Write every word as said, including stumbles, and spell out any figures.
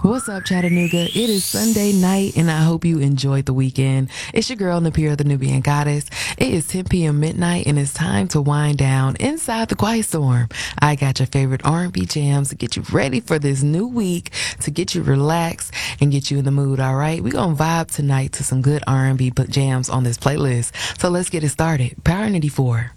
What's up, Chattanooga? It is Sunday night, and I hope you enjoyed the weekend. It's your girl, Napira, the Nubian Goddess. It is ten p.m. midnight, and it's time to wind down inside the Quiet Storm. I got your favorite R and B jams to get you ready for this new week, to get you relaxed and get you in the mood, all right? We're going to vibe tonight to some good R and B jams on this playlist. So let's get it started. Power ninety-four.